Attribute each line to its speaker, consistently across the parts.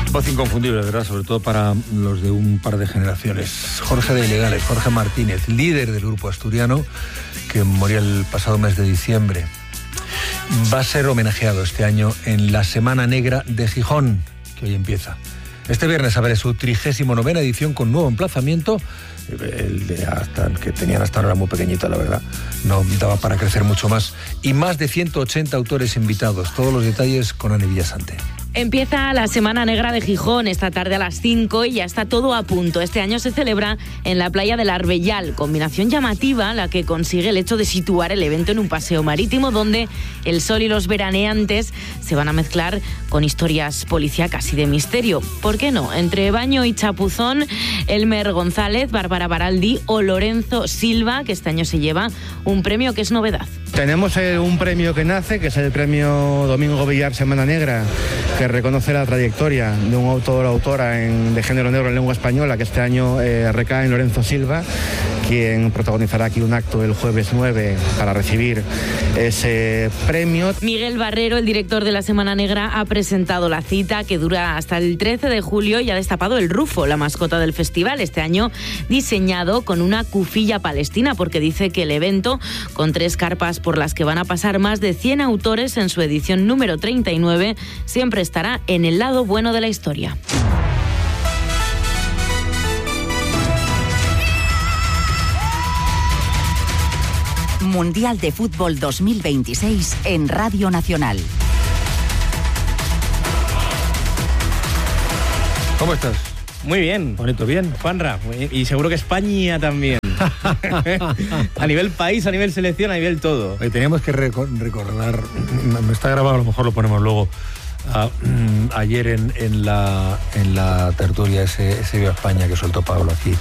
Speaker 1: Voz inconfundible, ¿verdad? Sobre todo para los de un par de generaciones. Jorge de Ilegales, Jorge Martínez, líder del grupo asturiano, que moría el pasado mes de diciembre. Va a ser homenajeado este año en la Semana Negra de Gijón, que hoy empieza. Este viernes abre su 39ª edición con nuevo emplazamiento. El de que tenían hasta ahora era muy pequeñito, la verdad. No daba para crecer mucho más. Y más de 180 autores invitados. Todos los detalles con Ana Villasante.
Speaker 2: Empieza la Semana Negra de Gijón esta tarde a las 5 y ya está todo a punto. Este año se celebra en la playa del Arbellal, combinación llamativa la que consigue el hecho de situar el evento en un paseo marítimo donde el sol y los veraneantes se van a mezclar con historias policíacas y de misterio. ¿Por qué no? Entre baño y chapuzón, Elmer González, Bárbara Baraldi o Lorenzo Silva, que este año se lleva un premio que es novedad.
Speaker 3: Tenemos un premio que nace, que es el premio Domingo Villar Semana Negra, que reconoce la trayectoria de un autor o autora de género negro en lengua española, que este año recae en Lorenzo Silva, quien protagonizará aquí un acto el jueves 9 para recibir ese premio.
Speaker 2: Miguel Barrero, el director de la Semana Negra, ha presentado la cita que dura hasta el 13 de julio y ha destapado el Rufo, la mascota del festival, este año diseñado con una cufilla palestina, porque dice que el evento, con 3 carpas por las que van a pasar más de 100 autores en su edición número 39, siempre estará en el lado bueno de la historia.
Speaker 4: Mundial de Fútbol 2026 en Radio Nacional.
Speaker 1: ¿Cómo estás?
Speaker 5: Muy bien.
Speaker 1: Bonito, bien.
Speaker 5: Juanra, y seguro que España también. A nivel país, a nivel selección, a nivel todo.
Speaker 1: Oye, teníamos que recordar, me está grabado, a lo mejor lo ponemos luego, ayer en la tertulia ese Viva España que soltó Pablo aquí.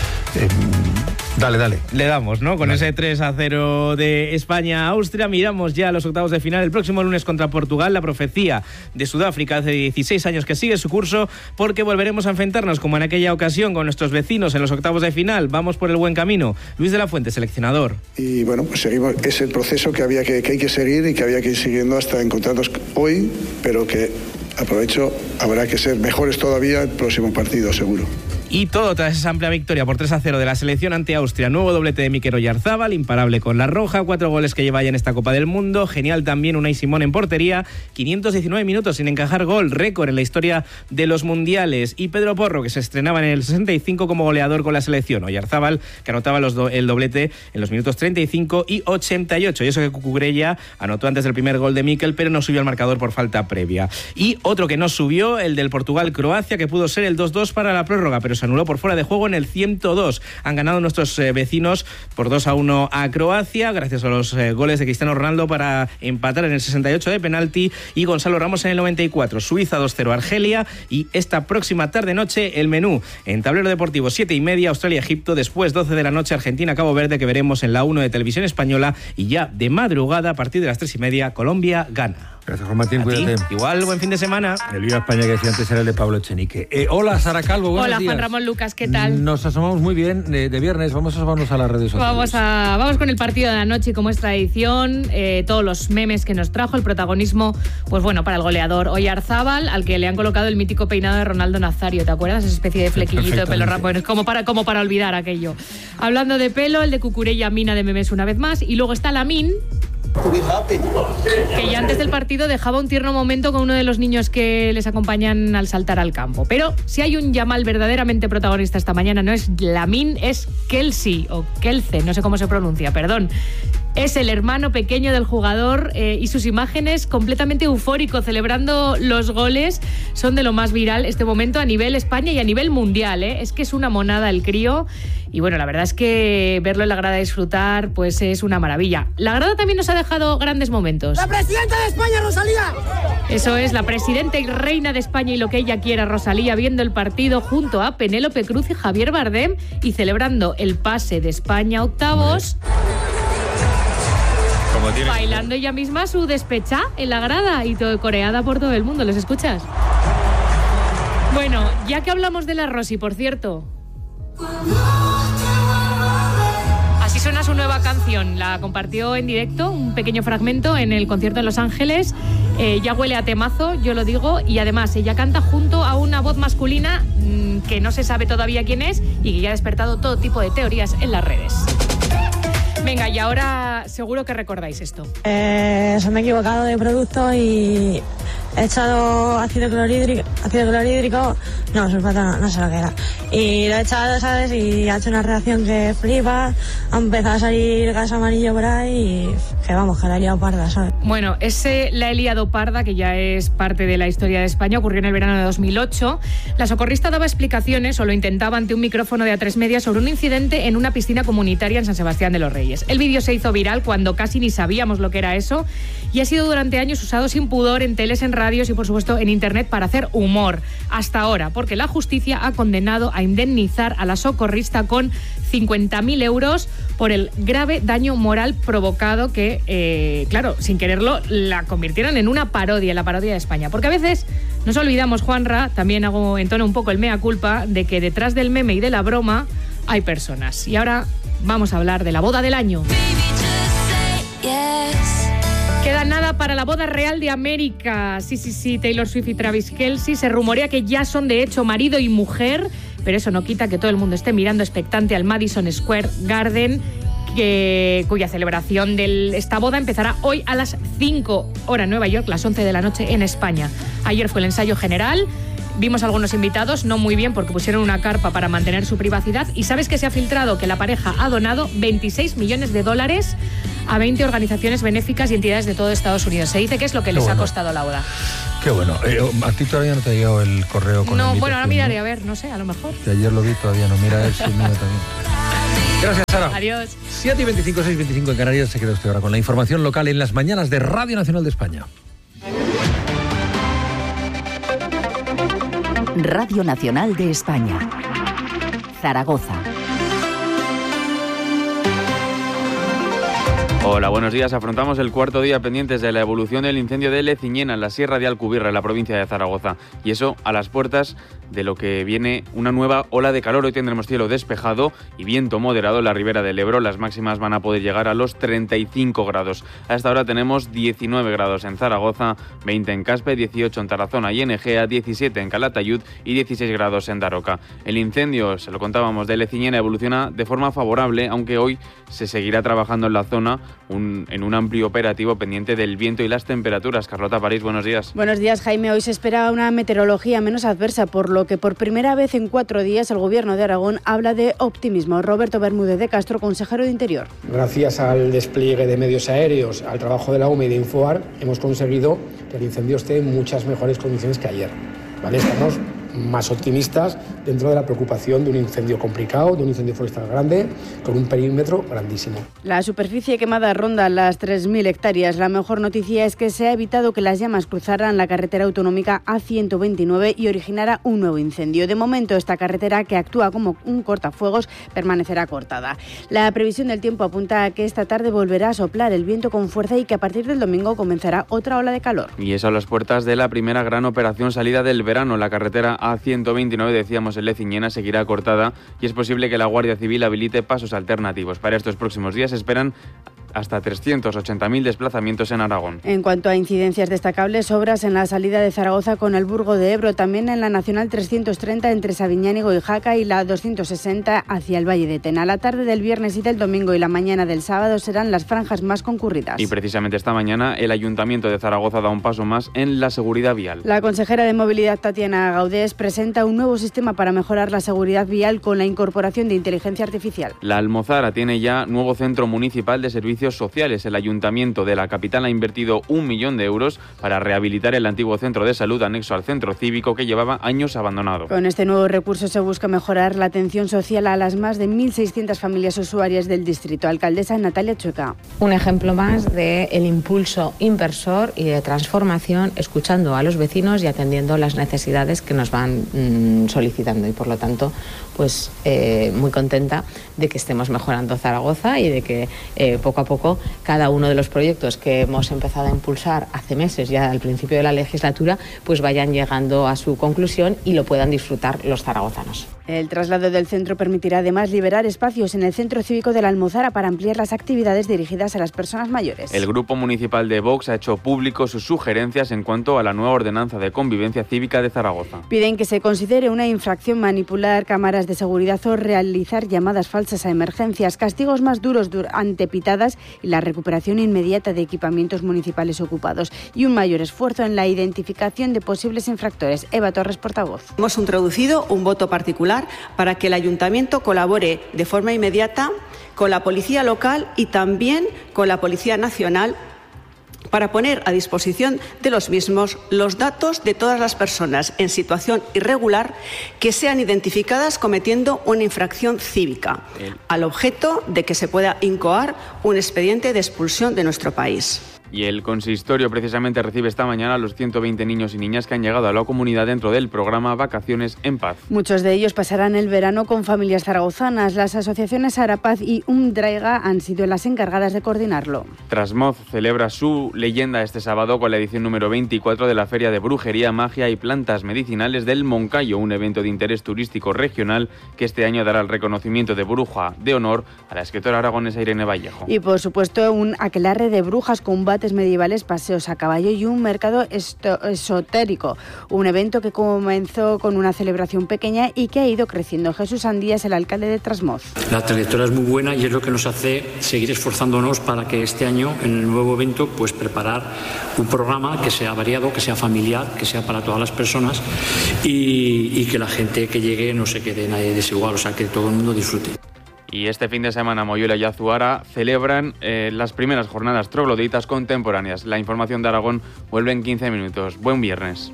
Speaker 1: Dale.
Speaker 5: Le damos, ¿no? Con ese 3-0 de España a Austria. Miramos ya a los octavos de final el próximo lunes contra Portugal. La profecía de Sudáfrica hace 16 años que sigue su curso, porque volveremos a enfrentarnos como en aquella ocasión con nuestros vecinos en los octavos de final. Vamos por el buen camino. Luis de la Fuente, seleccionador.
Speaker 6: Y bueno, pues seguimos. Es el proceso que hay que seguir y que había que ir siguiendo hasta encontrarnos hoy, pero que aprovecho, habrá que ser mejores todavía el próximo partido, seguro.
Speaker 5: Y todo tras esa amplia victoria por 3-0 de la selección ante Austria. Nuevo doblete de Mikel Oyarzábal, imparable con la roja, 4 goles que lleva ya en esta Copa del Mundo. Genial también Unai Simón en portería, 519 minutos sin encajar gol, récord en la historia de los mundiales. Y Pedro Porro, que se estrenaba en el 65 como goleador con la selección. Oyarzábal, que anotaba el doblete en los minutos 35 y 88. Y eso que Cucurella anotó antes del primer gol de Mikel, pero no subió al marcador por falta previa. Y otro que no subió, el del Portugal-Croacia, que pudo ser el 2-2 para la prórroga, pero se anuló por fuera de juego en el 102. Han ganado nuestros vecinos por 2-1 a Croacia, gracias a los goles de Cristiano Ronaldo para empatar en el 68 de penalti y Gonzalo Ramos en el 94. Suiza 2-0 Argelia, y esta próxima tarde-noche el menú en Tablero Deportivo 7:30, Australia-Egipto, después 12 de la noche Argentina-Cabo Verde, que veremos en la 1 de Televisión Española, y ya de madrugada a partir de las 3:30 Colombia-Gana.
Speaker 1: Gracias, Juan Martín, cuídate.
Speaker 5: Igual, buen fin de semana.
Speaker 1: El Viva España que decía antes era el de Pablo Echenique. Hola, Sara Calvo, buenos días.
Speaker 7: Hola, Juan Ramón Lucas, ¿qué tal?
Speaker 1: Nos asomamos muy bien de viernes, vamos a asomarnos a las redes sociales.
Speaker 7: Vamos con el partido de la noche, y como es tradición, todos los memes que nos trajo, el protagonismo, pues bueno, para el goleador Oyarzábal, al que le han colocado el mítico peinado de Ronaldo Nazario, ¿te acuerdas? Esa especie de flequillito de pelo rápido, como para olvidar aquello. Hablando de pelo, el de Cucurella mina de memes una vez más, y luego está Lamine, que ya antes del partido dejaba un tierno momento con uno de los niños que les acompañan al saltar al campo. Pero si hay un Yamal verdaderamente protagonista esta mañana, no es Lamine, es Kelsey, o Kelce, no sé cómo se pronuncia, perdón. Es el hermano pequeño del jugador, y sus imágenes completamente eufórico celebrando los goles son de lo más viral este momento a nivel España y a nivel mundial, ¿eh? Es que es una monada el crío, y bueno, la verdad es que verlo en la grada disfrutar pues es una maravilla. La grada también nos ha dejado grandes momentos.
Speaker 8: ¡La presidenta de España, Rosalía!
Speaker 7: Eso es, la presidenta y reina de España y lo que ella quiera, Rosalía, viendo el partido junto a Penélope Cruz y Javier Bardem y celebrando el pase de España a octavos. Bailando ella misma su despechá en la grada y todo coreada por todo el mundo. ¿Les escuchas? Bueno, ya que hablamos de la Rosy, por cierto. Así suena su nueva canción. La compartió en directo, un pequeño fragmento en el concierto en Los Ángeles. Ya huele a temazo, yo lo digo, y además ella canta junto a una voz masculina que no se sabe todavía quién es y que ya ha despertado todo tipo de teorías en las redes. Venga, y ahora seguro que recordáis esto.
Speaker 9: Se me he equivocado de producto y he echado ácido clorhídrico, no, sulfato no sé lo que era. Y lo he echado, ¿sabes? Y ha hecho una reacción que flipa, ha empezado a salir gas amarillo por ahí y que vamos, que la he liado parda, ¿sabes?
Speaker 7: Bueno, la he liado parda, que ya es parte de la historia de España, ocurrió en el verano de 2008. La socorrista daba explicaciones, o lo intentaba ante un micrófono de A3 Media, sobre un incidente en una piscina comunitaria en San Sebastián de los Reyes. El vídeo se hizo viral cuando casi ni sabíamos lo que era eso y ha sido durante años usado sin pudor en teles, en radios y por supuesto en internet para hacer humor. Hasta ahora, porque la justicia ha condenado a indemnizar a la socorrista con 50.000 euros por el grave daño moral provocado que, claro, sin quererlo, la convirtieron en una parodia, la parodia de España. Porque a veces nos olvidamos, Juanra, también entono un poco el mea culpa, de que detrás del meme y de la broma hay personas. Y ahora vamos a hablar de la boda del año. Queda nada para la boda real de América. Sí, Taylor Swift y Travis Kelce. Se rumorea que ya son de hecho marido y mujer, pero eso no quita que todo el mundo esté mirando expectante al Madison Square Garden, cuya celebración de esta boda empezará hoy a las 5 hora en Nueva York, las 11 de la noche en España. Ayer fue el ensayo general. Vimos a algunos invitados, no muy bien porque pusieron una carpa para mantener su privacidad. Y ¿sabes que se ha filtrado? Que la pareja ha donado $26 millones a 20 organizaciones benéficas y entidades de todo Estados Unidos. Se dice que es lo que les ha costado la boda.
Speaker 1: Qué bueno. ¿A ti todavía no te ha llegado el correo con la invitación?
Speaker 7: Bueno, ahora miraré, a ver, no sé, a lo mejor.
Speaker 1: Que ayer lo vi, todavía no. Mira, es el mío también. Gracias, Sara.
Speaker 7: Adiós.
Speaker 1: 7:25, 6:25 en Canarias. Se queda usted ahora con la información local en las mañanas de Radio Nacional de España.
Speaker 4: Radio Nacional de España. Zaragoza.
Speaker 10: Hola, buenos días. Afrontamos el cuarto día pendientes de la evolución del incendio de Leciñena en la Sierra de Alcubierre, en la provincia de Zaragoza. Y eso a las puertas de lo que viene una nueva ola de calor. Hoy tendremos cielo despejado y viento moderado en la ribera del Ebro. Las máximas van a poder llegar a los 35 grados. A esta hora tenemos 19 grados en Zaragoza, 20 en Caspe, 18 en Tarazona y en Egea, 17 en Calatayud y 16 grados en Daroca. El incendio, se lo contábamos, de Leciñena evoluciona de forma favorable, aunque hoy se seguirá trabajando en la zona en un amplio operativo pendiente del viento y las temperaturas. Carlota París, buenos días.
Speaker 11: Buenos días, Jaime. Hoy se espera una meteorología menos adversa, por lo que por primera vez en 4 días el Gobierno de Aragón habla de optimismo. Roberto Bermúdez de Castro, consejero de Interior.
Speaker 12: Gracias al despliegue de medios aéreos, al trabajo de la UME y de Infoar, hemos conseguido que el incendio esté en muchas mejores condiciones que ayer. ¿Vale? Estamos más optimistas dentro de la preocupación de un incendio complicado, de un incendio forestal grande, con un perímetro grandísimo.
Speaker 11: La superficie quemada ronda las 3.000 hectáreas. La mejor noticia es que se ha evitado que las llamas cruzaran la carretera autonómica A129 y originara un nuevo incendio. De momento, esta carretera, que actúa como un cortafuegos, permanecerá cortada. La previsión del tiempo apunta a que esta tarde volverá a soplar el viento con fuerza y que a partir del domingo comenzará otra ola de calor.
Speaker 10: Y eso a las puertas de la primera gran operación salida del verano. La carretera A129, decíamos, en Leciñena seguirá cortada y es posible que la Guardia Civil habilite pasos alternativos. Para estos próximos días se esperan hasta 380.000 desplazamientos en Aragón.
Speaker 11: En cuanto a incidencias destacables, obras en la salida de Zaragoza con el Burgo de Ebro, también en la Nacional 330 entre Sabiñánigo y Jaca y la 260 hacia el Valle de Tena. La tarde del viernes y del domingo y la mañana del sábado serán las franjas más concurridas.
Speaker 10: Y precisamente esta mañana el Ayuntamiento de Zaragoza da un paso más en la seguridad vial.
Speaker 11: La consejera de Movilidad, Tatiana Gaudés, presenta un nuevo sistema para mejorar la seguridad vial con la incorporación de inteligencia artificial.
Speaker 10: La Almozara tiene ya nuevo centro municipal de servicios sociales. El Ayuntamiento de la capital ha invertido 1 millón de euros para rehabilitar el antiguo centro de salud anexo al centro cívico que llevaba años abandonado.
Speaker 11: Con este nuevo recurso se busca mejorar la atención social a las más de 1.600 familias usuarias del distrito. Alcaldesa Natalia Chueca.
Speaker 13: Un ejemplo más del impulso inversor y de transformación, escuchando a los vecinos y atendiendo las necesidades que nos van solicitando. Y por lo tanto, pues muy contenta de que estemos mejorando Zaragoza y de que poco a poco poco cada uno de los proyectos que hemos empezado a impulsar hace meses, ya al principio de la legislatura, pues vayan llegando a su conclusión y lo puedan disfrutar los zaragozanos.
Speaker 11: El traslado del centro permitirá además liberar espacios en el Centro Cívico de la Almozara para ampliar las actividades dirigidas a las personas mayores.
Speaker 10: El Grupo Municipal de Vox ha hecho público sus sugerencias en cuanto a la nueva ordenanza de convivencia cívica de Zaragoza.
Speaker 11: Piden que se considere una infracción manipular cámaras de seguridad o realizar llamadas falsas a emergencias, castigos más duros ante pitadas y la recuperación inmediata de equipamientos municipales ocupados y un mayor esfuerzo en la identificación de posibles infractores. Eva Torres, portavoz.
Speaker 14: Hemos introducido un voto particular para que el Ayuntamiento colabore de forma inmediata con la Policía Local y también con la Policía Nacional para poner a disposición de los mismos los datos de todas las personas en situación irregular que sean identificadas cometiendo una infracción cívica, al objeto de que se pueda incoar un expediente de expulsión de nuestro país.
Speaker 10: Y el consistorio precisamente recibe esta mañana a los 120 niños y niñas que han llegado a la comunidad dentro del programa Vacaciones en Paz.
Speaker 11: Muchos de ellos pasarán el verano con familias zaragozanas. Las asociaciones Arapaz y Umdraiga han sido las encargadas de coordinarlo.
Speaker 10: Trasmoz celebra su leyenda este sábado con la edición número 24 de la Feria de Brujería, Magia y Plantas Medicinales del Moncayo, un evento de interés turístico regional que este año dará el reconocimiento de bruja de honor a la escritora aragonesa Irene Vallejo.
Speaker 11: Y por supuesto un aquelarre de brujas, combates medievales, paseos a caballo y un mercado esotérico. Un evento que comenzó con una celebración pequeña y que ha ido creciendo. Jesús Andía es el alcalde de Trasmoz.
Speaker 15: La trayectoria es muy buena y es lo que nos hace seguir esforzándonos para que este año, en el nuevo evento, pues preparar un programa que sea variado, que sea familiar, que sea para todas las personas y que la gente que llegue no se quede nadie desigual, o sea, que todo el mundo disfrute.
Speaker 10: Y este fin de semana Moyuela y Azuara celebran las primeras jornadas trogloditas contemporáneas. La información de Aragón vuelve en 15 minutos. Buen viernes.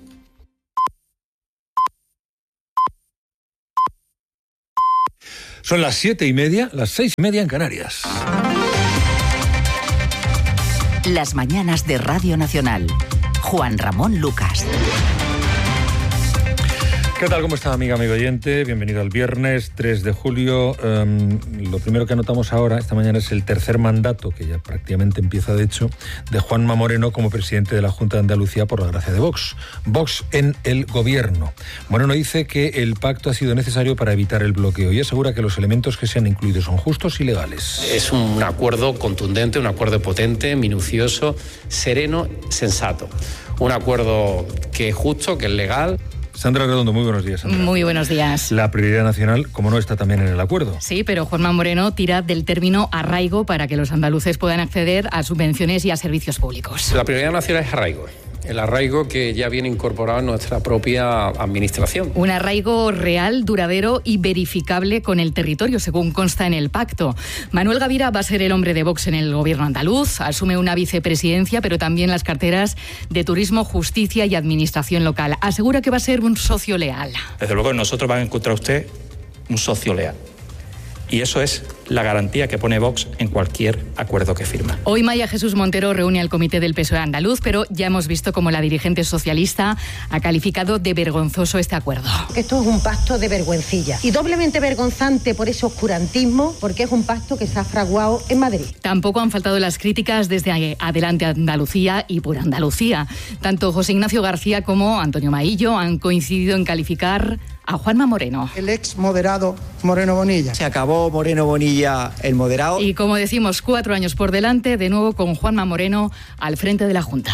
Speaker 1: Son las 7:30, las 6:30 en Canarias.
Speaker 4: Las mañanas de Radio Nacional. Juan Ramón Lucas.
Speaker 1: ¿Qué tal? ¿Cómo está, amigo oyente? Bienvenido al viernes 3 de julio. Lo primero que anotamos ahora, esta mañana, es el tercer mandato, que ya prácticamente empieza de hecho, de Juanma Moreno como presidente de la Junta de Andalucía por la gracia de Vox. Vox en el gobierno. Moreno dice que el pacto ha sido necesario para evitar el bloqueo y asegura que los elementos que se han incluido son justos y legales.
Speaker 16: Es un acuerdo contundente, un acuerdo potente, minucioso, sereno, sensato. Un acuerdo que es justo, que es legal.
Speaker 1: Sandra Redondo, muy buenos días, Sandra.
Speaker 17: Muy buenos días.
Speaker 1: La prioridad nacional, como no, está también en el acuerdo.
Speaker 17: Sí, pero Juanma Moreno tira del término arraigo para que los andaluces puedan acceder a subvenciones y a servicios públicos.
Speaker 16: La prioridad nacional es arraigo. El arraigo que ya viene incorporado en nuestra propia administración.
Speaker 17: Un arraigo real, duradero y verificable con el territorio, según consta en el pacto. Manuel Gavira va a ser el hombre de Vox en el gobierno andaluz. Asume una vicepresidencia, pero también las carteras de Turismo, Justicia y Administración Local. Asegura que va a ser un socio leal.
Speaker 18: Desde luego, nosotros van a encontrar usted un socio leal. Y eso es la garantía que pone Vox en cualquier acuerdo que firma.
Speaker 17: Hoy María Jesús Montero reúne al comité del PSOE andaluz, pero ya hemos visto cómo la dirigente socialista ha calificado de vergonzoso este acuerdo.
Speaker 19: Esto es un pacto de vergüencilla y doblemente vergonzante por ese oscurantismo, porque es un pacto que se ha fraguado en Madrid.
Speaker 17: Tampoco han faltado las críticas desde Adelante Andalucía y por Andalucía. Tanto José Ignacio García como Antonio Maillo han coincidido en calificar a Juanma Moreno.
Speaker 20: El ex moderado Moreno Bonilla.
Speaker 21: Se acabó Moreno Bonilla, el moderado.
Speaker 17: Y como decimos, 4 años por delante, de nuevo con Juanma Moreno al frente de la Junta.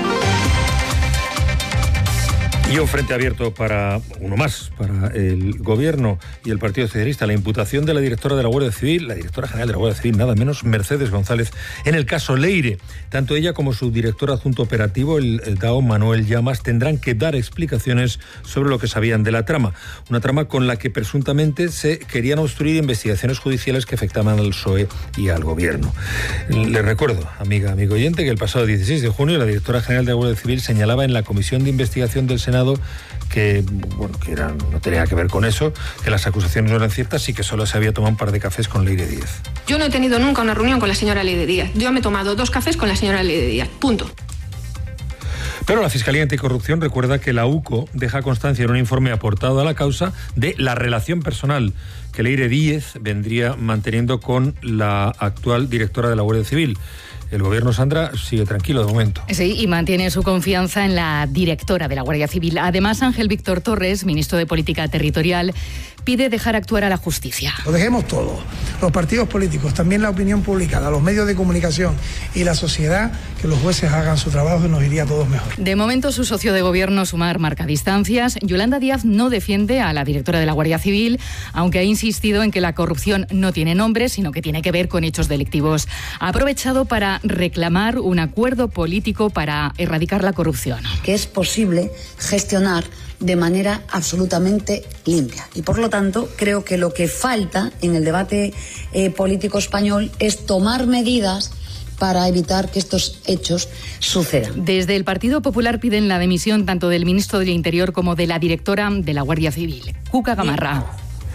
Speaker 1: Y un frente abierto para uno más, para el Gobierno y el Partido Socialista, la imputación de la directora de la Guardia Civil, la directora general de la Guardia Civil, nada menos, Mercedes González, en el caso Leire. Tanto ella como su director adjunto operativo, el DAO Manuel Llamas, tendrán que dar explicaciones sobre lo que sabían de la trama. Una trama con la que presuntamente se querían obstruir investigaciones judiciales que afectaban al PSOE y al Gobierno. Les recuerdo, amigo oyente, que el pasado 16 de junio la directora general de la Guardia Civil señalaba en la Comisión de Investigación del Senado que no tenía que ver con eso, que las acusaciones no eran ciertas y que solo se había tomado un par de cafés con Leire Díez.
Speaker 22: Yo no he tenido nunca una reunión con la señora Leire Díez. Yo me he tomado 2 cafés con la señora Leire Díez. Punto.
Speaker 1: Pero la Fiscalía Anticorrupción recuerda que la UCO deja constancia en un informe aportado a la causa de la relación personal que Leire Díez vendría manteniendo con la actual directora de la Guardia Civil. El gobierno, Sandra, sigue tranquilo de momento.
Speaker 17: Sí, y mantiene su confianza en la directora de la Guardia Civil. Además, Ángel Víctor Torres, ministro de Política Territorial, pide dejar actuar a la justicia.
Speaker 20: Lo dejemos todo. Los partidos políticos, también la opinión pública, los medios de comunicación y la sociedad, que los jueces hagan su trabajo y nos iría a todos mejor.
Speaker 17: De momento, su socio de gobierno, Sumar, marca distancias. Yolanda Díaz no defiende a la directora de la Guardia Civil, aunque ha insistido en que la corrupción no tiene nombre, sino que tiene que ver con hechos delictivos. Ha aprovechado para reclamar un acuerdo político para erradicar la corrupción.
Speaker 3: Que es posible gestionar de manera absolutamente limpia. Y por lo tanto, creo que lo que falta en el debate político español es tomar medidas para evitar que estos hechos sucedan.
Speaker 17: Desde el Partido Popular piden la dimisión tanto del ministro del Interior como de la directora de la Guardia Civil, Cuca Gamarra.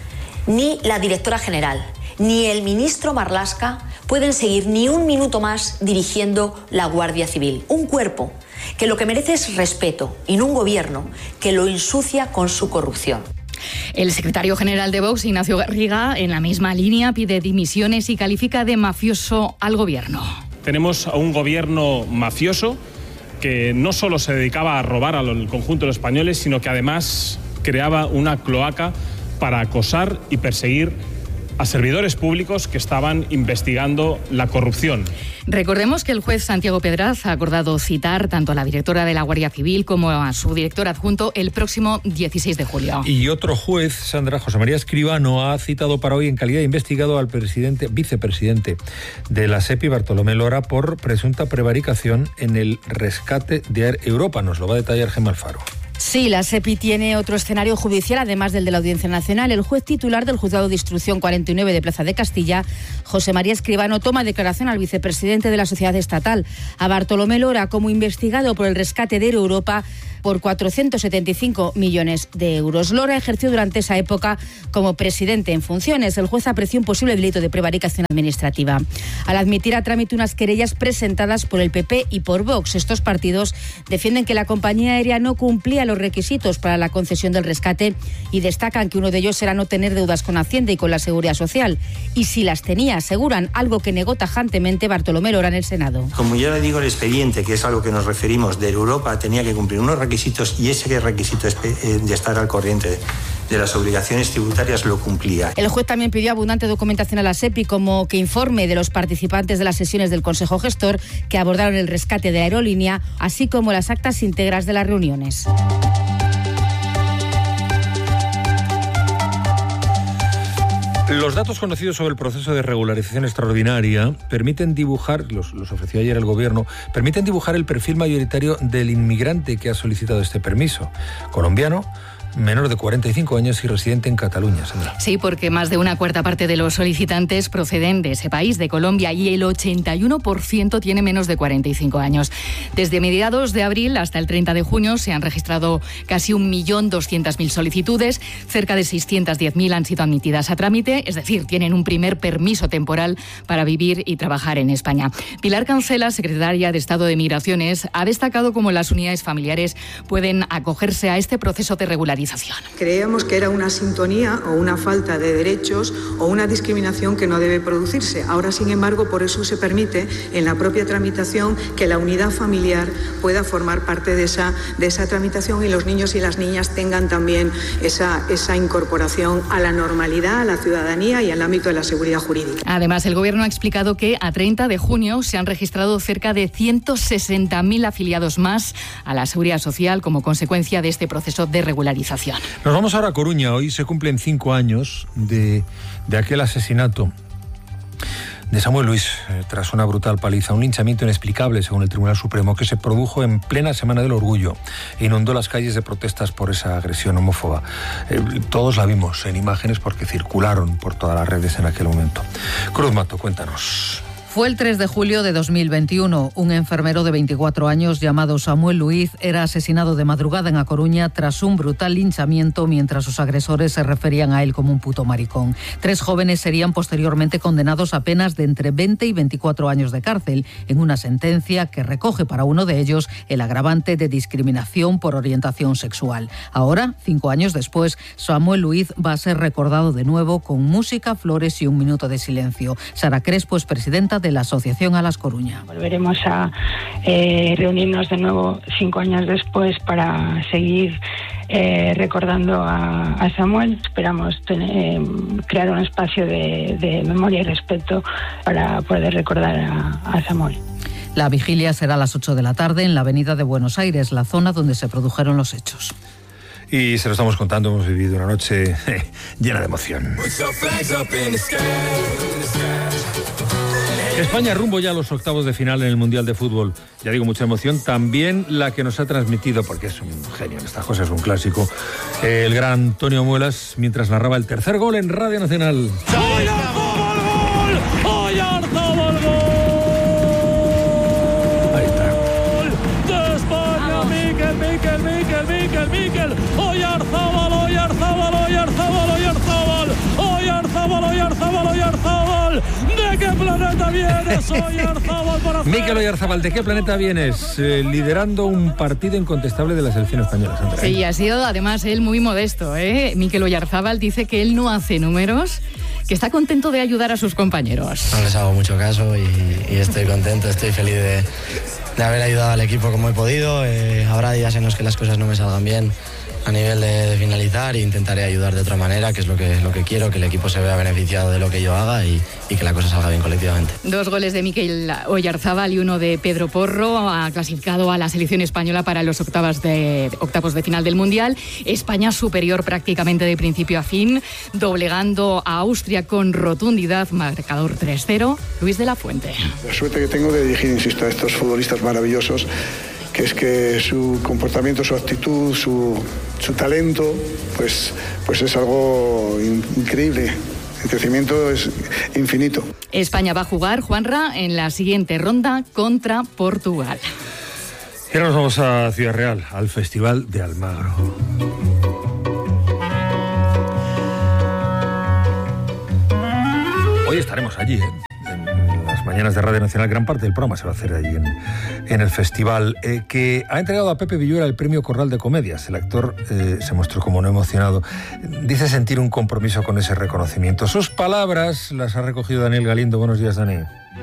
Speaker 22: Ni la directora general, ni el ministro Marlaska pueden seguir ni un minuto más dirigiendo la Guardia Civil. Un cuerpo que lo que merece es respeto y no un gobierno que lo ensucia con su corrupción.
Speaker 17: El secretario general de Vox, Ignacio Garriga, en la misma línea pide dimisiones y califica de mafioso al gobierno.
Speaker 23: Tenemos a un gobierno mafioso que no solo se dedicaba a robar al conjunto de los españoles, sino que además creaba una cloaca para acosar y perseguir a servidores públicos que estaban investigando la corrupción.
Speaker 17: Recordemos que el juez Santiago Pedraz ha acordado citar tanto a la directora de la Guardia Civil como a su director adjunto el próximo 16 de julio.
Speaker 1: Y otro juez, Sandra, José María Escribano, ha citado para hoy en calidad de investigado al vicepresidente de la SEPI, Bartolomé Lora, por presunta prevaricación en el rescate de Air Europa. Nos lo va a detallar Gemma Alfaro.
Speaker 24: Sí, la SEPI tiene otro escenario judicial, además del de la Audiencia Nacional. El juez titular del Juzgado de Instrucción 49 de Plaza de Castilla, José María Escribano, toma declaración al vicepresidente de la sociedad estatal, a Bartolomé Lora, como investigado por el rescate de Air Europa por 475 millones de euros. Lora ejerció durante esa época como presidente en funciones. El juez apreció un posible delito de prevaricación administrativa al admitir a trámite unas querellas presentadas por el PP y por Vox. Estos partidos defienden que la compañía aérea no cumplía los requisitos para la concesión del rescate y destacan que uno de ellos era no tener deudas con Hacienda y con la Seguridad Social. Y si las tenía, aseguran, algo que negó tajantemente Bartolomé Lora en el Senado.
Speaker 25: Como ya le digo, el expediente, que es a lo que nos referimos, de Europa, tenía que cumplir unos requisitos y ese requisito de estar al corriente de las obligaciones tributarias lo cumplía.
Speaker 24: El juez también pidió abundante documentación a la SEPI, como que informe de los participantes de las sesiones del Consejo Gestor que abordaron el rescate de la aerolínea, así como las actas íntegras de las reuniones.
Speaker 1: Los datos conocidos sobre el proceso de regularización extraordinaria permiten dibujar, los ofreció ayer el Gobierno, permiten dibujar el perfil mayoritario del inmigrante que ha solicitado este permiso. Colombiano, menor de 45 años y residente en Cataluña, Sandra.
Speaker 17: Sí, porque más de una cuarta parte de los solicitantes proceden de ese país, de Colombia, y el 81% tiene menos de 45 años. Desde mediados de abril hasta el 30 de junio se han registrado casi 1.200.000 solicitudes, cerca de 610.000 han sido admitidas a trámite, es decir, tienen un primer permiso temporal para vivir y trabajar en España. Pilar Cancela, secretaria de Estado de Migraciones, ha destacado cómo las unidades familiares pueden acogerse a este proceso de regularización.
Speaker 26: Creíamos que era una sintonía o una falta de derechos o una discriminación que no debe producirse. Ahora, sin embargo, por eso se permite en la propia tramitación que la unidad familiar pueda formar parte de esa tramitación y los niños y las niñas tengan también esa incorporación a la normalidad, a la ciudadanía y al ámbito de la seguridad jurídica.
Speaker 17: Además, el Gobierno ha explicado que a 30 de junio se han registrado cerca de 160.000 afiliados más a la Seguridad Social como consecuencia de este proceso de regularización.
Speaker 1: Nos vamos ahora a Coruña. Hoy se cumplen 5 años de aquel asesinato de Samuel Luis tras una brutal paliza, un linchamiento inexplicable según el Tribunal Supremo que se produjo en plena Semana del Orgullo e inundó las calles de protestas por esa agresión homófoba. Todos la vimos en imágenes porque circularon por todas las redes en aquel momento. Cruz Mato, cuéntanos.
Speaker 2: Fue el 3 de julio de 2021. Un enfermero de 24 años llamado Samuel Luiz era asesinado de madrugada en A Coruña tras un brutal linchamiento mientras sus agresores se referían a él como un puto maricón. 3 jóvenes serían posteriormente condenados a penas de entre 20 y 24 años de cárcel, en una sentencia que recoge para uno de ellos el agravante de discriminación por orientación sexual. Ahora, 5 años después, Samuel Luiz va a ser recordado de nuevo con música, flores y un minuto de silencio. Sara Crespo es presidenta de la Asociación Alas Coruña.
Speaker 5: Volveremos a reunirnos de nuevo 5 años después para seguir recordando a Samuel. Esperamos crear un espacio de memoria y respeto para poder recordar a Samuel.
Speaker 2: La vigilia será a las 8 de la tarde en la avenida de Buenos Aires, la zona donde se produjeron los hechos.
Speaker 1: Y se lo estamos contando, hemos vivido una noche llena de emoción. España rumbo ya a los octavos de final en el Mundial de Fútbol. Ya digo, mucha emoción. También la que nos ha transmitido, porque es un genio en estas cosas, es un clásico, el gran Antonio Muelas, mientras narraba el tercer gol en Radio Nacional.
Speaker 6: Miquel, Oyarzabal, ¿de qué planeta vienes, Oyarzabal?
Speaker 1: Miquel Oyarzabal, ¿de qué planeta vienes? Liderando un partido incontestable de la selección española, Sandra.
Speaker 17: Sí, ha sido además él muy modesto, ¿eh? Miquel Oyarzabal dice que él no hace números, que está contento de ayudar a sus compañeros.
Speaker 7: No les hago mucho caso y estoy contento, estoy feliz de haber ayudado al equipo como he podido. Habrá días en los que las cosas no me salgan bien a nivel de finalizar e intentaré ayudar de otra manera, que es lo que quiero, que el equipo se vea beneficiado de lo que yo haga y que la cosa salga bien colectivamente.
Speaker 17: 2 goles de Miquel Oyarzabal y 1 de Pedro Porro. Ha clasificado a la selección española para los octavos de final del Mundial. España superior prácticamente de principio a fin, doblegando a Austria con rotundidad, marcador 3-0. Luis de la Fuente.
Speaker 8: La suerte que tengo de dirigir, insisto, a estos futbolistas maravillosos, que es que su comportamiento, su actitud, su talento, pues es algo increíble. El crecimiento es infinito.
Speaker 17: España va a jugar, Juanra, en la siguiente ronda contra Portugal.
Speaker 1: Y ahora nos vamos a Ciudad Real, al Festival de Almagro. Hoy estaremos allí, en las mañanas de Radio Nacional. Gran parte del programa se va a hacer allí en el festival, que ha entregado a Pepe Villuela el premio Corral de Comedias. El actor se mostró como no emocionado. Dice sentir un compromiso con ese reconocimiento. Sus palabras las ha recogido Daniel Galindo. Buenos días, Dani.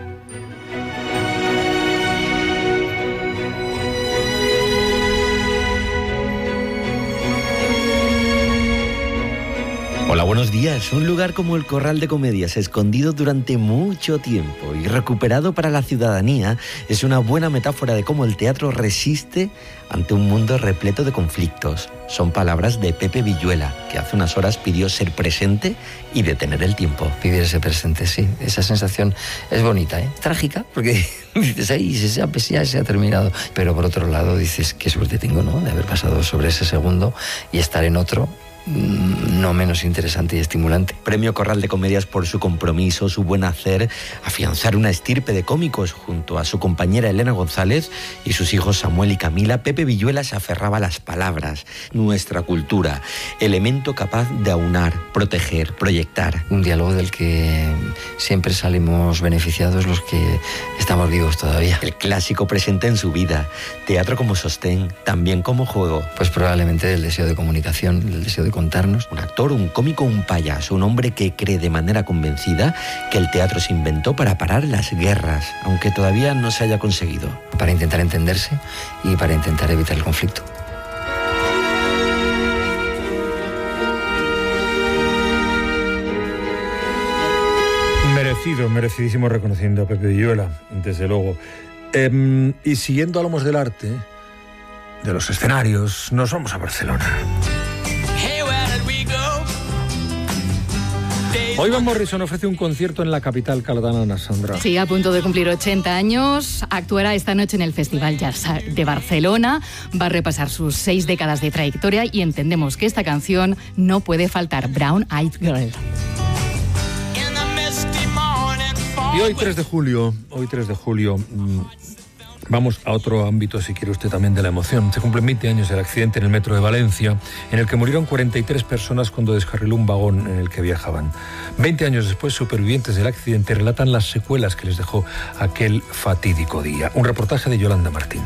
Speaker 9: Hola, buenos días. Un lugar como el Corral de Comedias, escondido durante mucho tiempo y recuperado para la ciudadanía, es una buena metáfora de cómo el teatro resiste ante un mundo repleto de conflictos. Son palabras de Pepe Villuela, que hace unas horas pidió ser presente y detener el tiempo.
Speaker 27: Pedir ser presente, sí. Esa sensación es bonita, ¿eh? Trágica, porque dices, ay, ya se ha terminado. Pero por otro lado dices, qué suerte tengo, ¿no?, de haber pasado sobre ese segundo y estar en otro, no menos interesante y estimulante.
Speaker 9: Premio Corral de Comedias por su compromiso, su buen hacer, afianzar una estirpe de cómicos. Junto a su compañera Elena González y sus hijos Samuel y Camila, Pepe Villuela se aferraba a las palabras, nuestra cultura, elemento capaz de aunar, proteger, proyectar.
Speaker 27: Un diálogo del que siempre salimos beneficiados los que estamos vivos todavía.
Speaker 9: El clásico presente en su vida, teatro como sostén, también como juego.
Speaker 27: Pues probablemente el deseo de comunicación, el deseo de contarnos.
Speaker 9: Un actor, un cómico, un payaso, un hombre que cree de manera convencida que el teatro se inventó para parar las guerras, aunque todavía no se haya conseguido.
Speaker 27: Para intentar entenderse y para intentar evitar el conflicto.
Speaker 1: Merecidísimo reconociendo a Pepe Villuela, desde luego. Y siguiendo hablamos del arte, de los escenarios, nos vamos a Barcelona. Hoy Van Morrison ofrece un concierto en la capital catalana, Sandra.
Speaker 17: Sí, a punto de cumplir 80 años. Actuará esta noche en el Festival Jazz de Barcelona. Va a repasar sus 6 décadas de trayectoria y entendemos que esta canción no puede faltar. Brown Eyed Girl.
Speaker 1: Y hoy 3 de julio, vamos a otro ámbito, si quiere usted, también de la emoción. Se cumplen 20 años del accidente en el metro de Valencia, en el que murieron 43 personas cuando descarriló un vagón en el que viajaban. 20 años después, supervivientes del accidente relatan las secuelas que les dejó aquel fatídico día. Un reportaje de Yolanda Martín.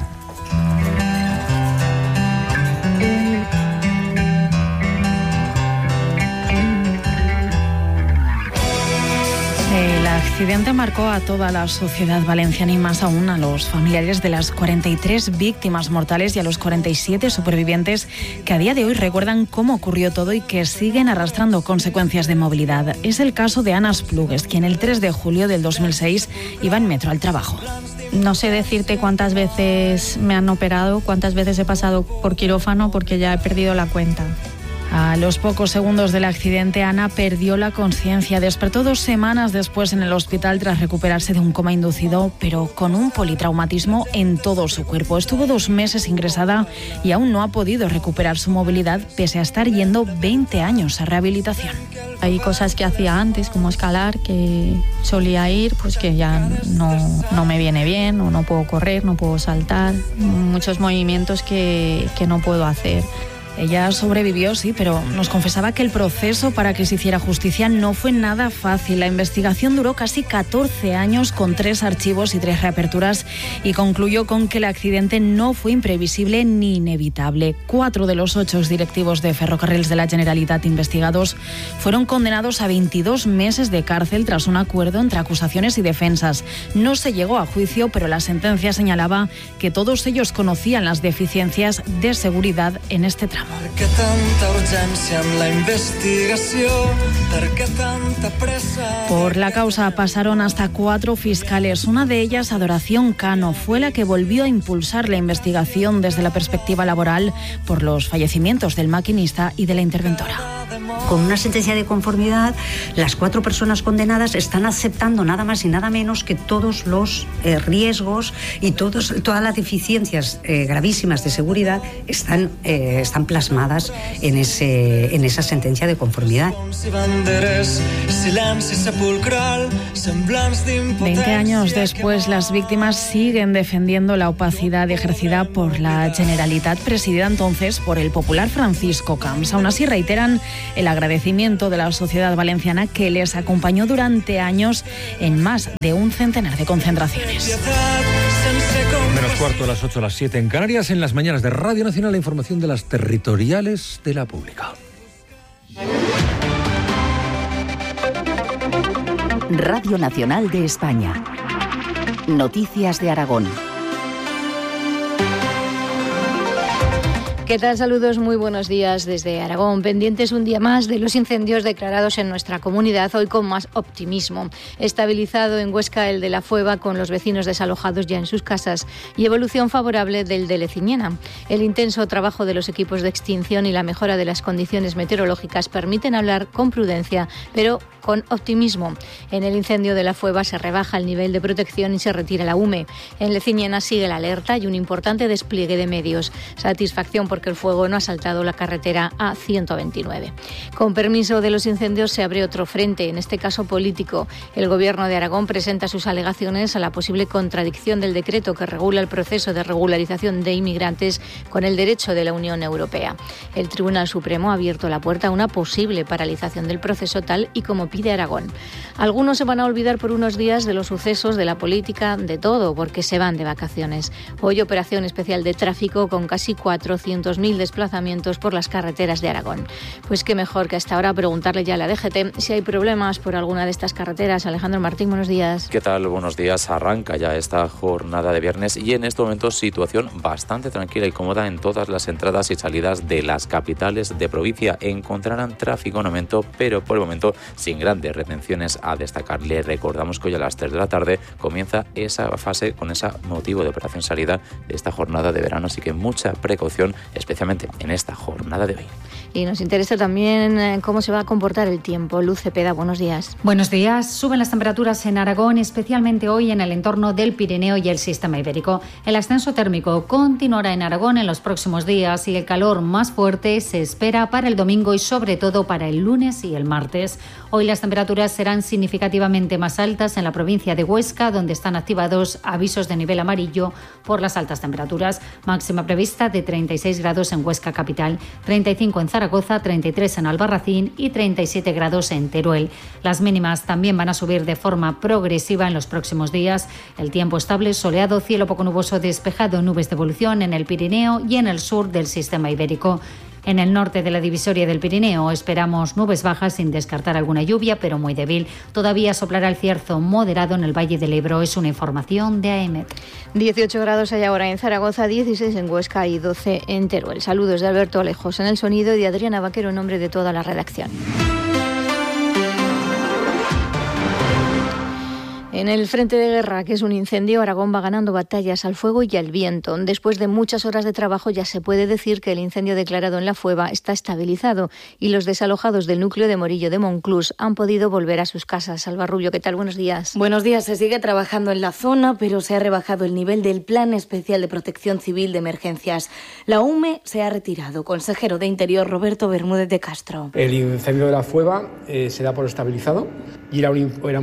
Speaker 4: El accidente marcó a toda la sociedad valenciana y más aún a los familiares de las 43 víctimas mortales y a los 47 supervivientes que a día de hoy recuerdan cómo ocurrió todo y que siguen arrastrando consecuencias de movilidad. Es el caso de Ana Esplugues, quien el 3 de julio del 2006 iba en metro al trabajo.
Speaker 10: No sé decirte cuántas veces me han operado, cuántas veces he pasado por quirófano porque ya he perdido la cuenta.
Speaker 4: A los pocos segundos del accidente, Ana perdió la conciencia. Despertó 2 semanas después en el hospital tras recuperarse de un coma inducido, pero con un politraumatismo en todo su cuerpo. Estuvo 2 meses ingresada y aún no ha podido recuperar su movilidad, pese a estar yendo 20 años a rehabilitación.
Speaker 10: Hay cosas que hacía antes, como escalar, que solía ir, pues que ya no me viene bien, o no puedo correr, no puedo saltar. Muchos movimientos que no puedo hacer.
Speaker 4: Ella sobrevivió, sí, pero nos confesaba que el proceso para que se hiciera justicia no fue nada fácil. La investigación duró casi 14 años con 3 archivos y 3 reaperturas y concluyó con que el accidente no fue imprevisible ni inevitable. 4 de los 8 directivos de Ferrocarrils de la Generalitat investigados fueron condenados a 22 meses de cárcel tras un acuerdo entre acusaciones y defensas. No se llegó a juicio, pero la sentencia señalaba que todos ellos conocían las deficiencias de seguridad en este tramo. Por la causa pasaron hasta 4 fiscales. Una de ellas, Adoración Cano, fue la que volvió a impulsar la investigación desde la perspectiva laboral por los fallecimientos del maquinista y de la interventora.
Speaker 11: Con una sentencia de conformidad, las 4 personas condenadas están aceptando nada más y nada menos que todos los riesgos y todas las deficiencias gravísimas de seguridad están plasmadas en esa sentencia de conformidad.
Speaker 4: 20 años después, las víctimas siguen defendiendo la opacidad ejercida por la Generalitat, presidida entonces por el popular Francisco Camps. Aún así, reiteran el agradecimiento de la sociedad valenciana que les acompañó durante años en más de un centenar de concentraciones.
Speaker 1: Menos cuarto, a las 8, a las 7 en Canarias. En las mañanas de Radio Nacional, la información de las territoriales de la Pública.
Speaker 12: Radio Nacional de España. Noticias de Aragón.
Speaker 13: ¿Qué tal? Saludos, muy buenos días desde Aragón. Pendientes un día más de los incendios declarados en nuestra comunidad, hoy con más optimismo. Estabilizado en Huesca el de La Fueva, con los vecinos desalojados ya en sus casas, y evolución favorable del de Leciñena. El intenso trabajo de los equipos de extinción y la mejora de las condiciones meteorológicas permiten hablar con prudencia, pero con optimismo. En el incendio de La Fueva se rebaja el nivel de protección y se retira la UME. En Leciñena sigue la alerta y un importante despliegue de medios. Satisfacción porque el fuego no ha saltado la carretera A129. Con permiso de los incendios se abre otro frente, en este caso político. El Gobierno de Aragón presenta sus alegaciones a la posible contradicción del decreto que regula el proceso de regularización de inmigrantes con el derecho de la Unión Europea. El Tribunal Supremo ha abierto la puerta a una posible paralización del proceso tal y como pide Aragón. Algunos se van a olvidar por unos días de los sucesos, de la política, de todo, porque se van de vacaciones. Hoy operación especial de tráfico con casi 400.000 desplazamientos por las carreteras de Aragón. Pues qué mejor que hasta ahora preguntarle ya a la DGT si hay problemas por alguna de estas carreteras. Alejandro Martín, buenos días.
Speaker 14: ¿Qué tal? Buenos días. Arranca ya esta jornada de viernes y en este momento situación bastante tranquila y cómoda en todas las entradas y salidas de las capitales de provincia. Encontrarán tráfico en aumento, pero por el momento sin grandes retenciones a destacar. Les recordamos que hoy a las 3 de la tarde comienza esa fase con ese motivo de operación salida de esta jornada de verano, así que mucha precaución, especialmente en esta jornada de hoy.
Speaker 13: Y nos interesa también cómo se va a comportar el tiempo. Luz Cepeda, buenos días.
Speaker 3: Buenos días. Suben las temperaturas en Aragón, especialmente hoy en el entorno del Pirineo y el sistema ibérico. El ascenso térmico continuará en Aragón en los próximos días y el calor más fuerte se espera para el domingo y sobre todo para el lunes y el martes. Hoy las temperaturas serán significativamente más altas en la provincia de Huesca, donde están activados avisos de nivel amarillo por las altas temperaturas. Máxima prevista de 36 grados en Huesca capital, 35 en Zaragoza, 33 en Albarracín y 37 grados en Teruel. Las mínimas también van a subir de forma progresiva en los próximos días. El tiempo estable, soleado, cielo poco nuboso despejado, nubes de evolución en el Pirineo y en el sur del sistema ibérico. En el norte de la divisoria del Pirineo esperamos nubes bajas sin descartar alguna lluvia, pero muy débil. Todavía soplará el cierzo moderado en el Valle del Ebro. Es una información de AEMET.
Speaker 13: 18 grados hay ahora en Zaragoza, 16 en Huesca y 12 en Teruel. Saludos de Alberto Alejos en el sonido y de Adriana Vaquero en nombre de toda la redacción. En el frente de guerra, que es un incendio, Aragón va ganando batallas al fuego y al viento. Después de muchas horas de trabajo ya se puede decir que el incendio declarado en La Fueva está estabilizado y los desalojados del núcleo de Morillo de Monclús han podido volver a sus casas. Alba Rubio, ¿qué tal? Buenos días.
Speaker 15: Buenos días. Se sigue trabajando en la zona, pero se ha rebajado el nivel del Plan Especial de Protección Civil de Emergencias. La UME se ha retirado. Consejero de Interior, Roberto Bermúdez de Castro.
Speaker 16: El incendio de La Fueva se da por estabilizado y era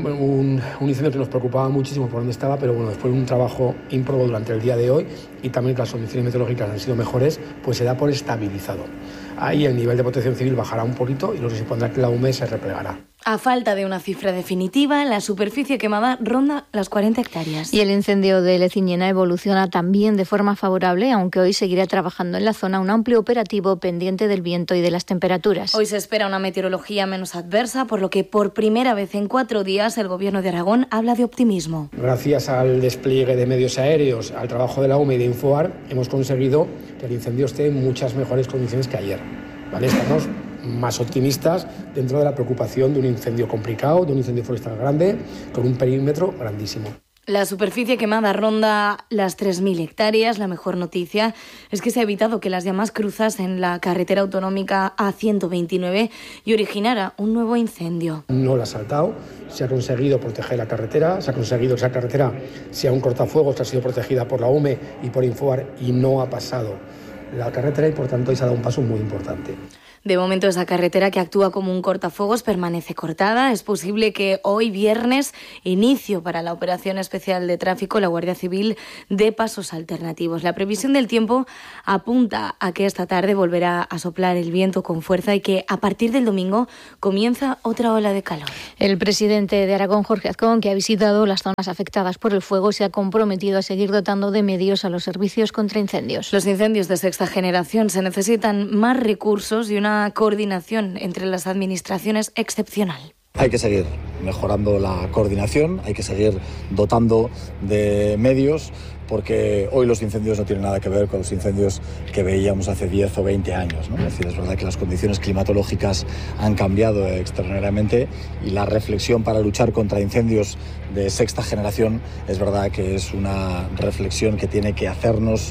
Speaker 16: un incendio que nos preocupaba muchísimo por dónde estaba, pero bueno, después de un trabajo ímprobo durante el día de hoy y también que las condiciones meteorológicas han sido mejores, pues se da por estabilizado. Ahí el nivel de protección civil bajará un poquito y lo que se pondrá que la UME se replegará.
Speaker 15: A falta de una cifra definitiva, la superficie quemada ronda las 40 hectáreas.
Speaker 13: Y el incendio de Leciñena evoluciona también de forma favorable, aunque hoy seguirá trabajando en la zona un amplio operativo pendiente del viento y de las temperaturas.
Speaker 15: Hoy se espera una meteorología menos adversa, por lo que por primera vez en 4 días el Gobierno de Aragón habla de optimismo.
Speaker 16: Gracias al despliegue de medios aéreos, al trabajo de la UME y de Infoar, hemos conseguido que el incendio esté en muchas mejores condiciones que ayer. ¿Vale? Estamos más optimistas dentro de la preocupación de un incendio complicado, de un incendio forestal grande, con un perímetro grandísimo.
Speaker 15: La superficie quemada ronda las 3.000 hectáreas. La mejor noticia es que se ha evitado que las llamas cruzasen la carretera autonómica A129 y originara un nuevo incendio.
Speaker 16: No la ha saltado, se ha conseguido proteger la carretera, se ha conseguido que esa carretera sea un cortafuegos que ha sido protegida por la UME y por Infoar y no ha pasado la carretera y por tanto ahí se ha dado un paso muy importante.
Speaker 15: De momento esa carretera que actúa como un cortafuegos permanece cortada. Es posible que hoy viernes, inicio para la operación especial de tráfico, la Guardia Civil dé pasos alternativos. La previsión del tiempo apunta a que esta tarde volverá a soplar el viento con fuerza y que a partir del domingo comienza otra ola de calor.
Speaker 13: El presidente de Aragón, Jorge Azcón, que ha visitado las zonas afectadas por el fuego, se ha comprometido a seguir dotando de medios a los servicios contra incendios.
Speaker 15: Los incendios de sexta generación se necesitan más recursos y una coordinación entre las administraciones excepcional.
Speaker 18: Hay que seguir mejorando la coordinación, hay que seguir dotando de medios, porque hoy los incendios no tienen nada que ver con los incendios que veíamos hace 10 o 20 años, ¿no? Es decir, es verdad que las condiciones climatológicas han cambiado extraordinariamente y la reflexión para luchar contra incendios de sexta generación es verdad que es una reflexión que tiene que hacernos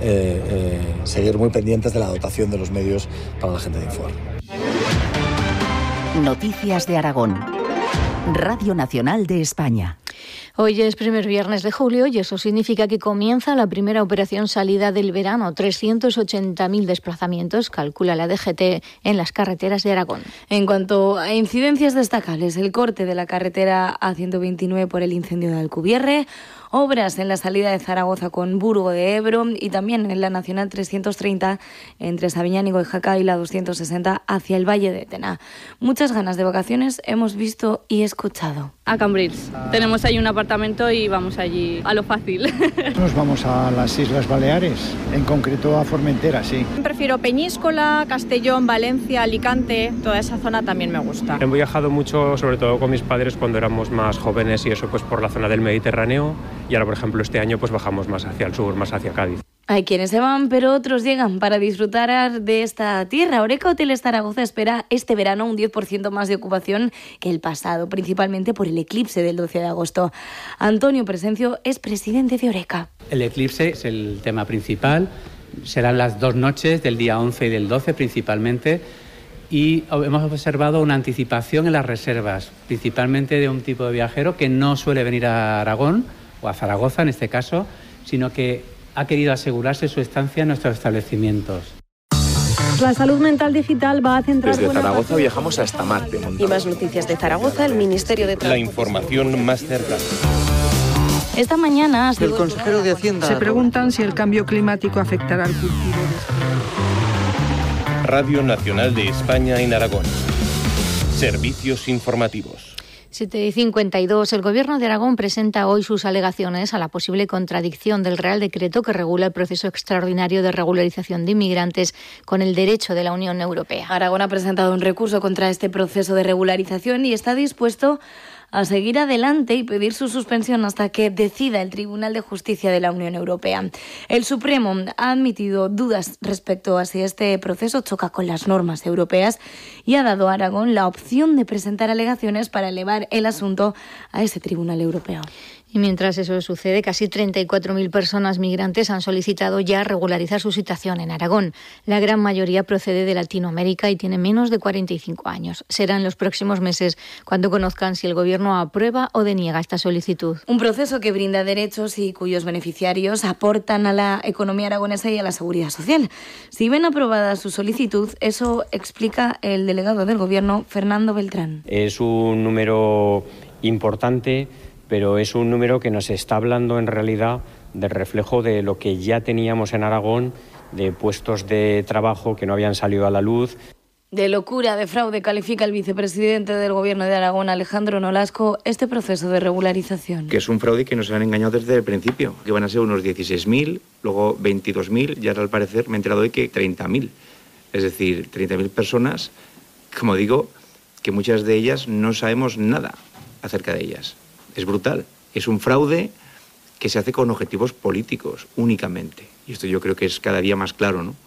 Speaker 18: seguir muy pendientes de la dotación de los medios para la gente de Infoar.
Speaker 12: Noticias de Aragón. Radio Nacional de España.
Speaker 13: Hoy es primer viernes de julio y eso significa que comienza la primera operación salida del verano. 380.000 desplazamientos, calcula la DGT, en las carreteras de Aragón.
Speaker 15: En cuanto a incidencias destacables, el corte de la carretera A129 por el incendio de Alcubierre, obras en la salida de Zaragoza con Burgo de Ebro y también en la Nacional 330 entre Sabiñánigo y Jaca y la 260 hacia el Valle de Tena. Muchas ganas de vacaciones hemos visto y escuchado.
Speaker 19: A Cambrils. Tenemos ahí un apartamento y vamos allí a lo fácil.
Speaker 20: Nos vamos a las Islas Baleares, en concreto a Formentera, sí.
Speaker 21: Prefiero Peñíscola, Castellón, Valencia, Alicante, toda esa zona también me gusta.
Speaker 28: He viajado mucho, sobre todo con mis padres cuando éramos más jóvenes y eso pues por la zona del Mediterráneo y ahora por ejemplo este año pues bajamos más hacia el sur, más hacia Cádiz.
Speaker 15: Hay quienes se van, pero otros llegan para disfrutar de esta tierra. Oreca Hoteles Zaragoza espera este verano un 10% más de ocupación que el pasado, principalmente por el eclipse del 12 de agosto. Antonio Presencio es presidente de Oreca.
Speaker 29: El eclipse es el tema principal. Serán las 2 noches del día 11 y del 12 principalmente.
Speaker 2: y hemos observado una anticipación en las reservas, principalmente de un tipo de viajero que no suele venir a Aragón, o a Zaragoza en este caso, sino que ha querido asegurarse su estancia en nuestros establecimientos.
Speaker 5: La salud mental digital va a centrar...
Speaker 6: Desde Zaragoza viajamos hasta Marte.
Speaker 22: Y más noticias de Zaragoza, el Ministerio de
Speaker 6: Transporte. La información más cercana.
Speaker 22: Esta mañana...
Speaker 23: El consejero de Hacienda...
Speaker 24: Se preguntan si el cambio climático afectará al cultivo de...
Speaker 6: Radio Nacional de España en Aragón. Servicios informativos.
Speaker 13: 7:52. El Gobierno de Aragón presenta hoy sus alegaciones a la posible contradicción del Real Decreto que regula el proceso extraordinario de regularización de inmigrantes con el derecho de la Unión Europea.
Speaker 15: Aragón ha presentado un recurso contra este proceso de regularización y está dispuesto a seguir adelante y pedir su suspensión hasta que decida el Tribunal de Justicia de la Unión Europea. El Supremo ha admitido dudas respecto a si este proceso choca con las normas europeas y ha dado a Aragón la opción de presentar alegaciones para elevar el asunto a ese Tribunal Europeo.
Speaker 13: Y mientras eso sucede, casi 34.000 personas migrantes han solicitado ya regularizar su situación en Aragón. La gran mayoría procede de Latinoamérica y tiene menos de 45 años. Será en los próximos meses cuando conozcan si el Gobierno aprueba o deniega esta solicitud.
Speaker 15: Un proceso que brinda derechos y cuyos beneficiarios aportan a la economía aragonesa y a la seguridad social. Si ven aprobada su solicitud, eso explica el delegado del Gobierno, Fernando Beltrán.
Speaker 25: Es un número importante, pero es un número que nos está hablando en realidad del reflejo de lo que ya teníamos en Aragón, de puestos de trabajo que no habían salido a la luz.
Speaker 15: De locura, de fraude, califica el vicepresidente del Gobierno de Aragón, Alejandro Nolasco, este proceso de regularización.
Speaker 26: Que es un fraude que nos han engañado desde el principio, que van a ser unos 16.000, luego 22.000, y ahora al parecer me he enterado hoy que 30.000. Es decir, 30.000 personas, como digo, que muchas de ellas no sabemos nada acerca de ellas. Es brutal. Es un fraude que se hace con objetivos políticos únicamente. Y esto yo creo que es cada día más claro, ¿no?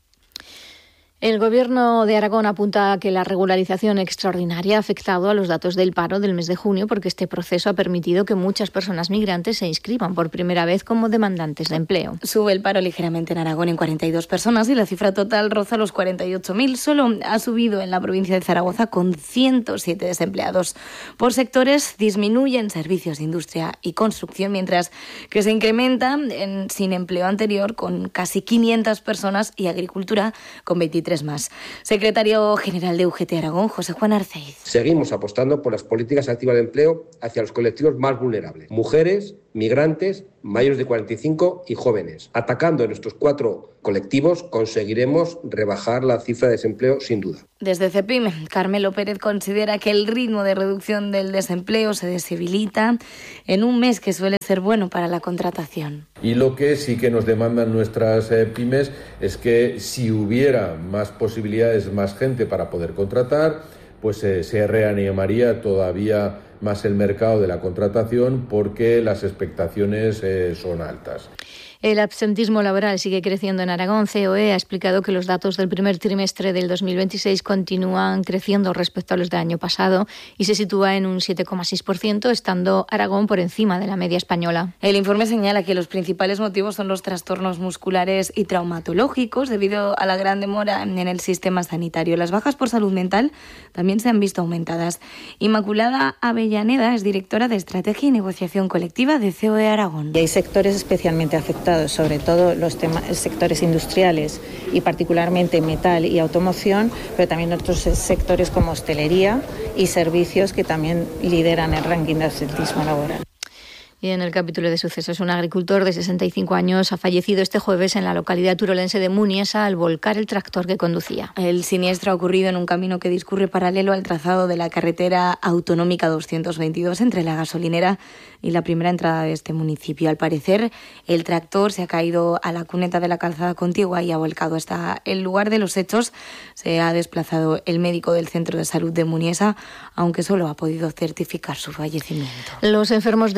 Speaker 13: El Gobierno de Aragón apunta a que la regularización extraordinaria ha afectado a los datos del paro del mes de junio porque este proceso ha permitido que muchas personas migrantes se inscriban por primera vez como demandantes de empleo.
Speaker 15: Sube el paro ligeramente en Aragón en 42 personas y la cifra total roza los 48.000. Solo ha subido en la provincia de Zaragoza con 107 desempleados. Por sectores disminuyen servicios, industria y construcción, mientras que se incrementa en sin empleo anterior con casi 500 personas y agricultura con 23 más. Secretario General de UGT Aragón, José Juan Arceiz.
Speaker 29: Seguimos apostando por las políticas activas de empleo hacia los colectivos más vulnerables: mujeres, migrantes, mayores de 45 y jóvenes. Atacando en estos 4 colectivos conseguiremos rebajar la cifra de desempleo sin duda.
Speaker 15: Desde CEPIM, Carmelo Pérez considera que el ritmo de reducción del desempleo se debilita en un mes que suele ser bueno para la contratación.
Speaker 30: Y lo que sí que nos demandan nuestras pymes es que si hubiera más posibilidades, más gente para poder contratar, pues se reanimaría todavía más el mercado de la contratación porque las expectaciones son altas.
Speaker 13: El absentismo laboral sigue creciendo en Aragón. COE ha explicado que los datos del primer trimestre del 2026 continúan creciendo respecto a los del año pasado y se sitúa en un 7,6%, estando Aragón por encima de la media española.
Speaker 15: El informe señala que los principales motivos son los trastornos musculares y traumatológicos debido a la gran demora en el sistema sanitario. Las bajas por salud mental también se han visto aumentadas. Inmaculada Avellaneda es directora de Estrategia y Negociación Colectiva de COE Aragón.
Speaker 31: Y hay sectores especialmente afectados, sobre todo los sectores industriales y particularmente metal y automoción, pero también otros sectores como hostelería y servicios que también lideran el ranking de absentismo laboral.
Speaker 13: Y en el capítulo de sucesos, un agricultor de 65 años ha fallecido este jueves en la localidad turolense de Muniesa al volcar el tractor que conducía.
Speaker 15: El siniestro ha ocurrido en un camino que discurre paralelo al trazado de la carretera autonómica 222 entre la gasolinera y la primera entrada de este municipio. Al parecer, el tractor se ha caído a la cuneta de la calzada contigua y ha volcado hasta el lugar de los hechos. Se ha desplazado el médico del Centro de Salud de Muniesa, aunque solo ha podido certificar su fallecimiento.
Speaker 13: Los enfermos de ELA de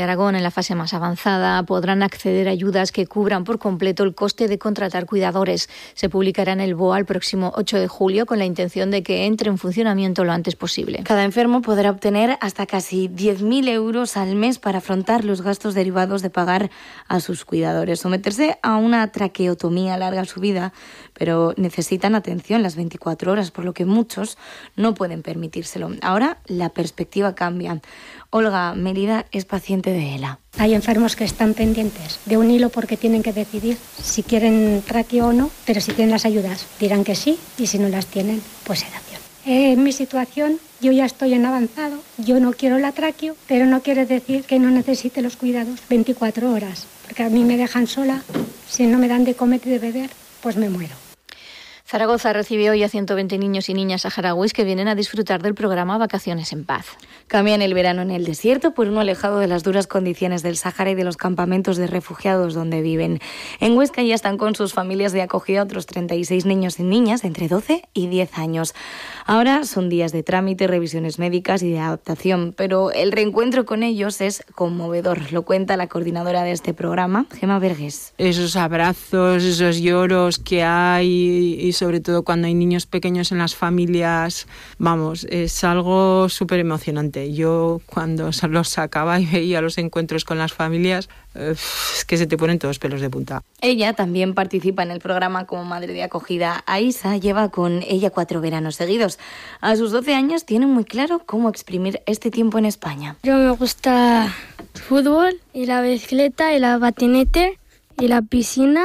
Speaker 13: Aragón en la fase más avanzada podrán acceder a ayudas que cubran por completo el coste de contratar cuidadores. Se publicará en el BOA el próximo 8 de julio con la intención de que entre en funcionamiento lo antes posible.
Speaker 15: Cada enfermo podrá obtener hasta casi 10.000 euros al mes para afrontar los gastos derivados de pagar a sus cuidadores. Someterse a una traqueotomía alarga su vida, pero necesitan atención las 24 horas, por lo que muchos no pueden permitírselo. Ahora la perspectiva cambia. Olga Mérida es paciente de ELA.
Speaker 1: Hay enfermos que están pendientes de un hilo porque tienen que decidir si quieren traqueo o no, pero si tienen las ayudas dirán que sí y si no las tienen, pues sedación. En mi situación yo ya estoy en avanzado, yo no quiero la traqueo, pero no quiere decir que no necesite los cuidados 24 horas, porque a mí me dejan sola, si no me dan de comer y de beber, pues me muero.
Speaker 13: Zaragoza recibe hoy a 120 niños y niñas saharauis que vienen a disfrutar del programa Vacaciones en Paz.
Speaker 15: Cambian el verano en el desierto por uno alejado de las duras condiciones del Sáhara y de los campamentos de refugiados donde viven. En Huesca ya están con sus familias de acogida otros 36 niños y niñas entre 12 y 10 años. Ahora son días de trámite, revisiones médicas y de adaptación, pero el reencuentro con ellos es conmovedor. Lo cuenta la coordinadora de este programa, Gemma Vergés.
Speaker 4: Esos abrazos, esos lloros que hay y sobre todo cuando hay niños pequeños en las familias, vamos, es algo súper emocionante. Yo cuando los sacaba y veía los encuentros con las familias, es que se te ponen todos pelos de punta.
Speaker 15: Ella también participa en el programa como madre de acogida. Aisa lleva con ella 4 veranos seguidos. A sus 12 años tiene muy claro cómo exprimir este tiempo en España.
Speaker 7: Yo me gusta el fútbol y la bicicleta y la patinete y la piscina.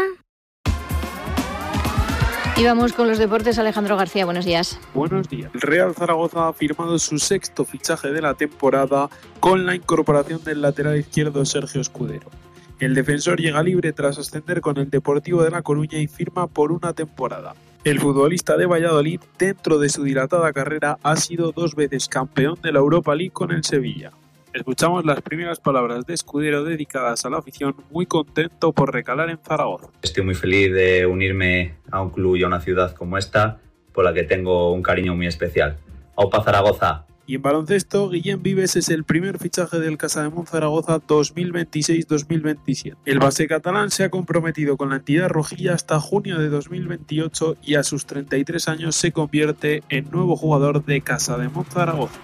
Speaker 13: Y vamos con los deportes. Alejandro García, buenos días.
Speaker 8: Buenos días. El Real Zaragoza ha firmado su 6º fichaje de la temporada con la incorporación del lateral izquierdo Sergio Escudero. El defensor llega libre tras ascender con el Deportivo de La Coruña y firma por una temporada. El futbolista de Valladolid, dentro de su dilatada carrera, ha sido 2 veces campeón de la Europa League con el Sevilla. Escuchamos las primeras palabras de Escudero dedicadas a la afición, muy contento por recalar en Zaragoza.
Speaker 9: Estoy muy feliz de unirme a un club y a una ciudad como esta, por la que tengo un cariño muy especial. ¡Aupa Zaragoza!
Speaker 8: Y en baloncesto, Guillem Vives es el primer fichaje del Casademont Zaragoza 2026-2027. El base catalán se ha comprometido con la entidad rojilla hasta junio de 2028 y a sus 33 años se convierte en nuevo jugador de Casademont Zaragoza.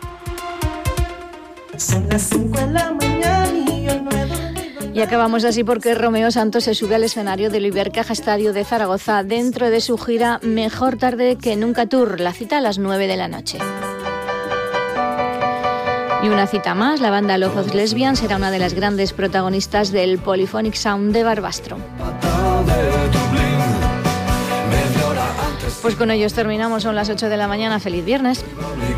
Speaker 10: Son las 5 de la mañana y yo no he dormido.
Speaker 13: Y acabamos así porque Romeo Santos se sube al escenario del Ibercaja Estadio de Zaragoza dentro de su gira Mejor Tarde que Nunca Tour. La cita a las 9 de la noche. Y una cita más, la banda Love of Lesbian será una de las grandes protagonistas del Polyphonic Sound de Barbastro. Pues con ellos terminamos, son las 8 de la mañana. ¡Feliz viernes!